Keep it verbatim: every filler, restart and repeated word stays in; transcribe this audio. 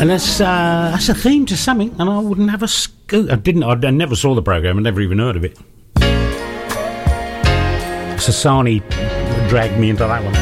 And that's uh, that's a theme to something, and I wouldn't have a scoot. I didn't. I never saw the programme. I never even heard of it. Sassani dragged me into that one.